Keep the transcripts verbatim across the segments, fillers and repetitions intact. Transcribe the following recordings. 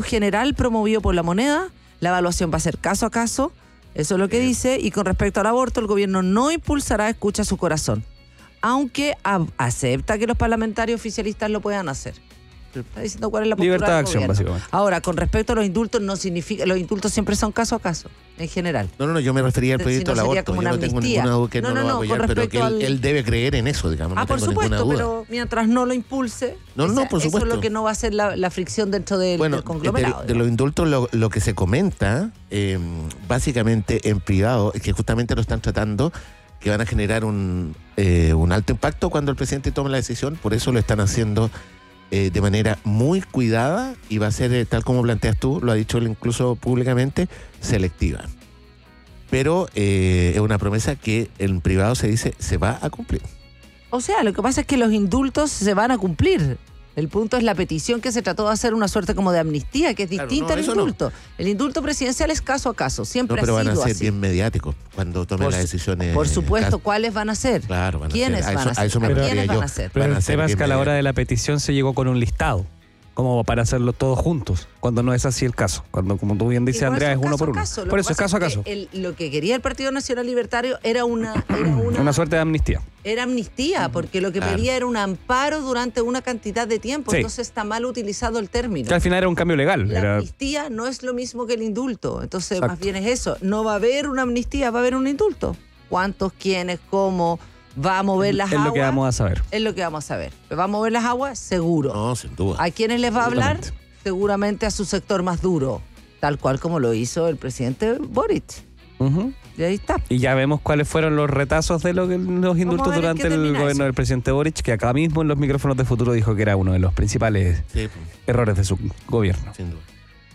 general promovido por la moneda, la evaluación va a ser caso a caso, eso es lo que Bien. dice, y con respecto al aborto, el gobierno no impulsará escucha su corazón, aunque a- acepta que los parlamentarios oficialistas lo puedan hacer. Está diciendo cuál es la postura Libertad de del acción, gobierno. básicamente. Ahora, con respecto a los indultos, no significa, los indultos siempre son caso a caso, en general. No, no, no, yo me refería al Si proyecto no del sería aborto. como Yo una no tengo amnistía. ninguna duda que No, no, no, lo va a no, apoyar, con pero que él, respecto al- él debe creer en eso, digamos. Ah, no por tengo supuesto, ninguna duda. pero mientras no lo impulse, No, no, esa- por eso es supuesto. lo que no va a ser la, la fricción dentro del, Bueno, del conglomerado. de, de los indultos lo, lo que se comenta, eh, básicamente en privado, es que justamente lo están tratando, que van a generar un, eh, un alto impacto cuando el presidente tome la decisión, por eso lo están haciendo eh, de manera muy cuidada y va a ser, eh, tal como planteas tú, lo ha dicho él incluso públicamente, selectiva. Pero eh, es una promesa que en privado se dice se va a cumplir. O sea, lo que pasa es que los indultos se van a cumplir. El punto es la petición que se trató de hacer una suerte como de amnistía, que es Claro, distinta no, al eso no. indulto. El indulto presidencial es caso a caso, No, siempre pero ha van a sido ser así. bien mediáticos cuando tomen Por las su- decisiones. Por supuesto, Caso- ¿cuáles van a ser? Claro, van a ¿Quiénes ser. van a eso, ser? eso me ¿A refería quiénes yo. van a ser? Pero Van el a ser tema es bien que a la hora mediáticos. de la petición se llegó con un listado, como para hacerlo todos juntos, cuando no es así el caso. Cuando, como tú bien dices, Igual Andrea, es son uno caso por a uno. caso. Lo Por que eso es pasa caso a que caso. el- lo que quería el Partido Nacional Libertario era una, era una, Una suerte de amnistía. era amnistía, porque lo que Claro. pedía era un amparo durante una cantidad de tiempo. Sí. Entonces está mal utilizado el término. Que al final era un cambio legal. La Era, amnistía no es lo mismo que el indulto. Entonces, Exacto. más bien es eso. No va a haber una amnistía, va a haber un indulto. ¿Cuántos, quiénes, cómo va a mover las es aguas? lo que vamos a saber. Es lo que vamos a saber. ¿Va a mover las aguas? Seguro. No, sin duda. ¿A quiénes les va a hablar? Absolutamente. Seguramente a su sector más duro. Tal cual como lo hizo el presidente Boric. Ujú. Y ahí está. Y ya vemos cuáles fueron los retazos de lo que- los indultos ver en durante qué el termina gobierno eso. del presidente Boric, que acá mismo en los micrófonos de Futuro dijo que era uno de los principales Sí, errores de su gobierno. sin duda.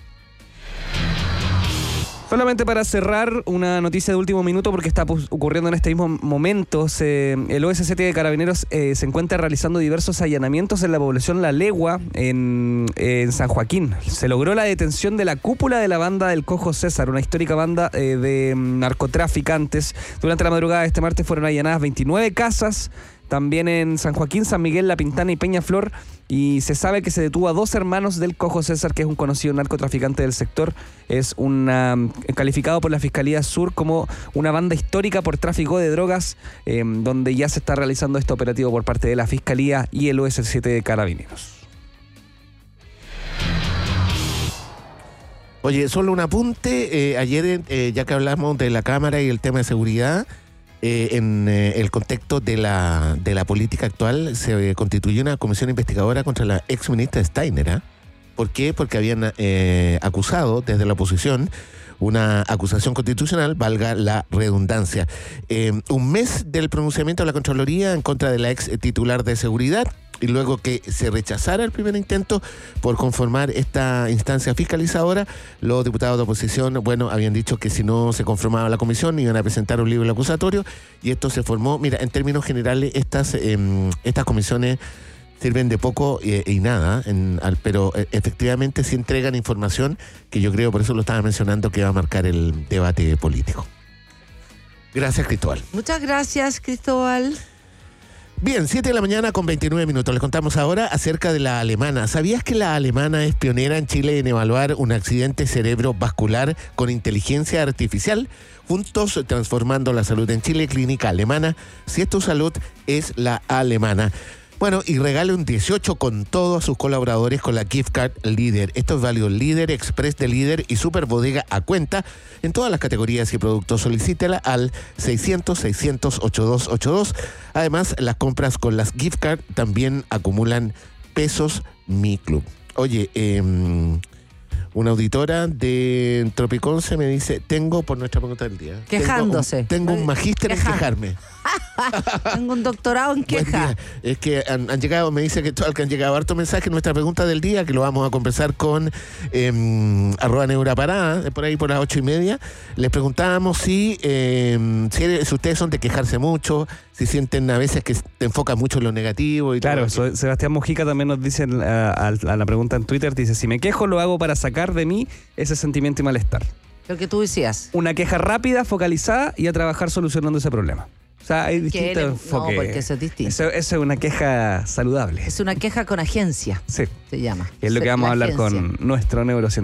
Solamente para cerrar, una noticia de último minuto, porque está pues, ocurriendo en este mismo momento. Se- el O S C T de Carabineros eh, se encuentra realizando diversos allanamientos en la población La Legua, en, en San Joaquín. Se logró la detención de la cúpula de la banda del Cojo César, una histórica banda eh, de mm, narcotraficantes. Durante la madrugada de este martes fueron allanadas veintinueve casas, también en San Joaquín, San Miguel, La Pintana y Peñaflor, y se sabe que se detuvo a dos hermanos del Cojo César, que es un conocido narcotraficante del sector. Es una, calificado por la Fiscalía Sur como una banda histórica por tráfico de drogas, eh, donde ya se está realizando este operativo por parte de la Fiscalía y el O S C T de Carabineros. Oye, solo un apunte. Eh, ayer, eh, ya que hablamos de la Cámara y el tema de seguridad, eh, en eh, el contexto de la, de la política actual, se eh, constituyó una comisión investigadora contra la ex ministra Steiner. ¿Ah? ¿Por qué? Porque habían eh, acusado desde la oposición una acusación constitucional, valga la redundancia. Eh, un mes del pronunciamiento de la Contraloría en contra de la ex titular de seguridad, y luego que se rechazara el primer intento por conformar esta instancia fiscalizadora, los diputados de oposición, bueno, habían dicho que si no se conformaba la comisión iban a presentar un libro acusatorio, y esto se formó. Mira, en términos generales, estas, eh, estas comisiones sirven de poco y, y nada, en, al, pero eh, efectivamente sí entregan información que yo creo, por eso lo estaba mencionando, que va a marcar el debate político. Gracias, Cristóbal. Muchas gracias, Cristóbal. Bien, siete de la mañana con veintinueve minutos. Les contamos ahora acerca de la alemana. ¿Sabías que la alemana es pionera en Chile en evaluar un accidente cerebrovascular con inteligencia artificial? Juntos transformando la salud en Chile, Clínica Alemana. Si es tu salud, es la alemana. Bueno, y regale un dieciocho con todos sus colaboradores con la Gift Card Líder. Esto es válido Líder, Express de Líder y Super Bodega a cuenta en todas las categorías y productos. Solicítela al seiscientos, seiscientos, ochenta y dos ochenta y dos. Además, las compras con las Gift Card también acumulan pesos Mi Club. Oye, eh, una auditora de Tropiconce me dice, tengo, por nuestra pregunta del día, Quejándose. Tengo un, tengo un magíster en Queja. quejarme. Tengo un doctorado en Buen queja. día. Es que han, han llegado, me dice que, to- que han llegado harto mensaje en nuestra pregunta del día, que lo vamos a conversar con eh, arroba neuraparada, por ahí por las ocho y media. Les preguntábamos si, eh, si, eres- si ustedes son de quejarse mucho, si sienten a veces que te enfocas mucho en lo negativo y Claro, todo. so- Sebastián Mojica también nos dice a, a- a la pregunta en Twitter, dice, si me quejo lo hago para sacar de mí ese sentimiento y malestar. Lo que tú decías. Una queja rápida, focalizada y a trabajar solucionando ese problema. sea, hay distintos Que él- no, enfoques. porque eso es distinto. Eso, eso es una queja saludable. Es una queja con agencia, Sí. se llama. Es lo que Se- vamos a la hablar agencia. con nuestro neurocientífico.